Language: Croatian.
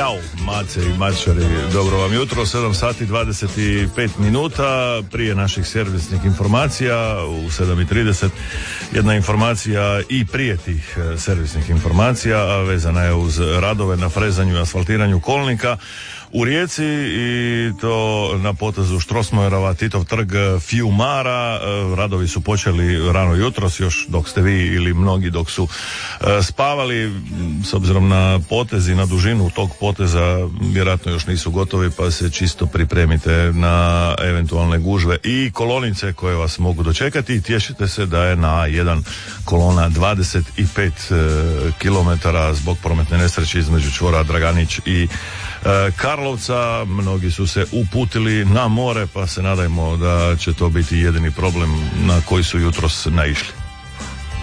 Ćao, mace i mačari, dobro vam jutro, 7 sati 25 minuta, prije naših servisnih informacija u 7:30, jedna informacija i prije tih servisnih informacija, a vezana je uz radove na frezanju i asfaltiranju kolnika u Rijeci, i to na potezu Strossmayerova, Titov trg, Fiumara. Radovi su počeli rano jutros, još dok ste vi ili mnogi dok su spavali. S obzirom na potez i na dužinu tog poteza vjerojatno još nisu gotovi, pa se čisto pripremite na eventualne gužve i kolonice koje vas mogu dočekati, i tješite se da je na jedan kolona 25 km zbog prometne nesreće između čvora Draganić i Karlovca. Mnogi su se uputili na more, pa se nadajmo da će to biti jedini problem na koji su jutros naišli.